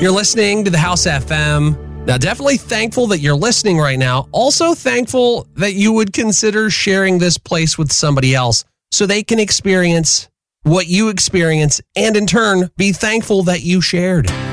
You're listening to the House FM. Now, definitely thankful that you're listening right now. Also thankful that you would consider sharing this place with somebody else so they can experience what you experience and in turn be thankful that you shared.